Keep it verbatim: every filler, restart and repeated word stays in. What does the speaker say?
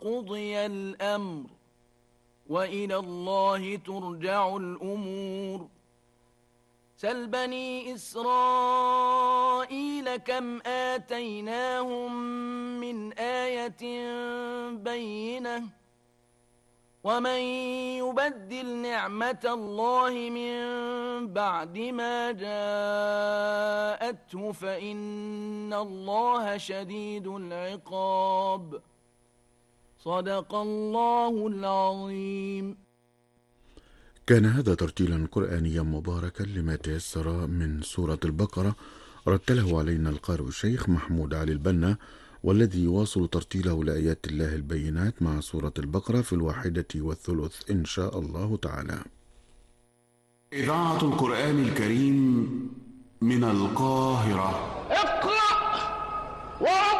قضي الأمر وإلى الله ترجع الأمور. سل بني إسرائيل كم آتيناهم من آية بينة ومن يبدل نعمة الله من بعد ما جاءته فإن الله شديد العقاب. صدق الله العظيم. كان هذا ترتيلا قرآنيا مباركا لما تيسر من سورة البقرة، رتله علينا القارئ الشيخ محمود علي البنا، والذي يواصل ترتيله لآيات الله البينات مع سورة البقرة في الواحدة والثلث إن شاء الله تعالى. إذاعة القرآن الكريم من القاهرة. اقرأ